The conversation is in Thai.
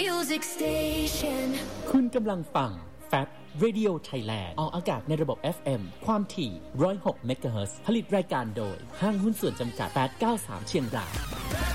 Music Station คุณกำลังฟัง FAB Radio Thailand ออกอากาศในระบบ FM ความถี่106 เมกะเฮิรตซ์ผลิตรายการโดยห้างหุ้นส่วนจำกัด893เชียงราย